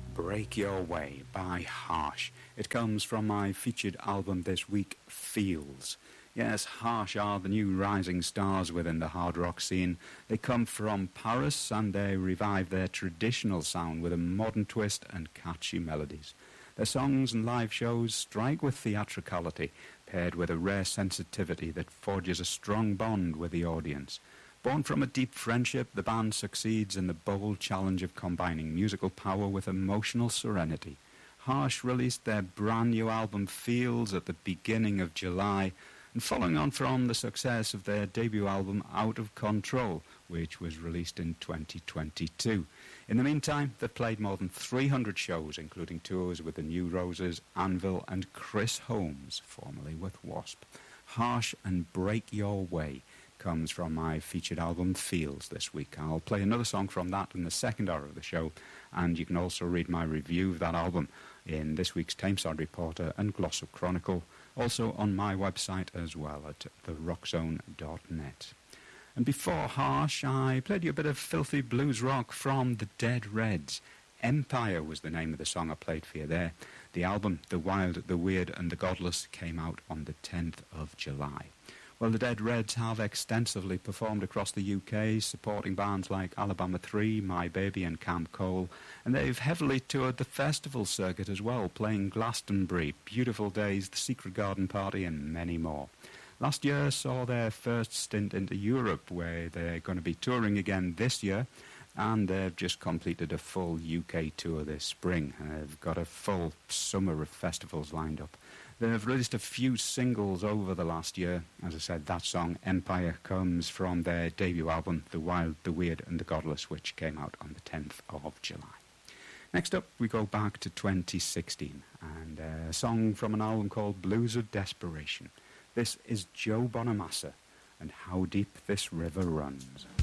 Break Your Way by Harsh. It comes from my featured album this week, Feels. Yes, Harsh are the new rising stars within the hard rock scene. They come from Paris and they revive their traditional sound with a modern twist and catchy melodies. Their songs and live shows strike with theatricality, paired with a rare sensitivity that forges a strong bond with the audience. Born from a deep friendship, the band succeeds in the bold challenge of combining musical power with emotional serenity. Harsh released their brand new album Feels at the beginning of July, and following on from the success of their debut album Out of Control, which was released in 2022. In the meantime, they've played more than 300 shows, including tours with the New Roses, Anvil and Chris Holmes, formerly with Wasp. Harsh and Break Your Way comes from my featured album Feels this week. I'll play another song from that in the second hour of the show, and you can also read my review of that album in this week's Tameside Reporter and Glossop Chronicle, also on my website as well at therockzone.net. And before Harsh, I played you a bit of filthy blues rock from the Dead Reds. Empire was the name of the song I played for you there. The album, The Wild, the Weird and the Godless, came out on the 10th of July. Well, the Dead Reds have extensively performed across the UK, supporting bands like Alabama 3, My Baby and Camp Cole, and they've heavily toured the festival circuit as well, playing Glastonbury, Beautiful Days, The Secret Garden Party and many more. Last year saw their first stint into Europe, where they're going to be touring again this year, and they've just completed a full UK tour this spring. They've got a full summer of festivals lined up. They've released a few singles over the last year. As I said, that song, Empire, comes from their debut album, The Wild, the Weird and the Godless, which came out on the 10th of July. Next up, we go back to 2016, and a song from an album called Blues of Desperation. This is Joe Bonamassa, and How Deep This River Runs.